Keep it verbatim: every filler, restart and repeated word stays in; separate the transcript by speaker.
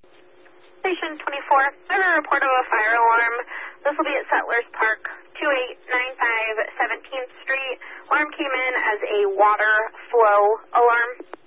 Speaker 1: Station twenty-four, I have a report of a fire alarm. This will be at Settlers Park, two eight nine five seventeenth Street. Alarm came in as a water flow alarm.